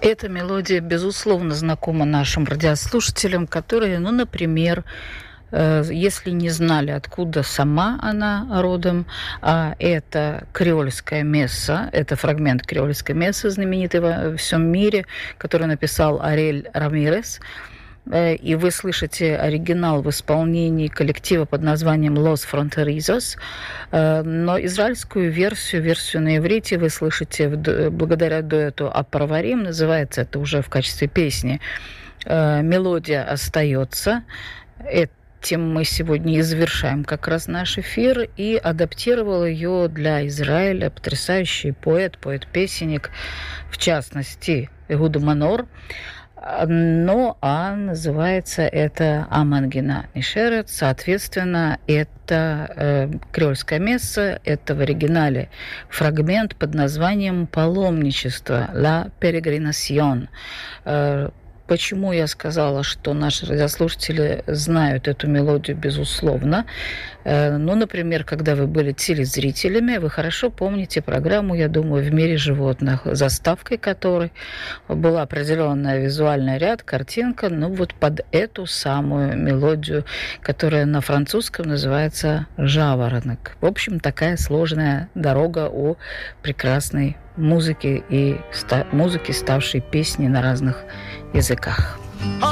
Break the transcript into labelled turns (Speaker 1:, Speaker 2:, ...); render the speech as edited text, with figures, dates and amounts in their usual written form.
Speaker 1: Эта мелодия, безусловно, знакома нашим радиослушателям, которые, например, если не знали, откуда сама она родом, это креольская месса, это фрагмент креольской мессы, знаменитый во всем мире, который написал Ариэль Рамирес. И вы слышите оригинал в исполнении коллектива под названием Los Fronterizos, но израильскую версию на иврите вы слышите благодаря дуэту Апарварим, называется это уже в качестве песни. Мелодия остается. Этим мы сегодня и завершаем как раз наш эфир, и адаптировал ее для Израиля потрясающий поэт-песенник, в частности, Игуда Манор. Называется это «Амангина Нишерет». Соответственно, это креольская месса, это в оригинале фрагмент под названием «Паломничество» «La Peregrinación». Почему я сказала, что наши радиослушатели знают эту мелодию, безусловно. Например, когда вы были телезрителями, вы хорошо помните программу, я думаю, «В мире животных», заставкой которой была определенная визуальный ряд, картинка, под эту самую мелодию, которая на французском называется «Жаворонок». В общем, такая сложная дорога у прекрасной музыки, ставшей песней на разных языках.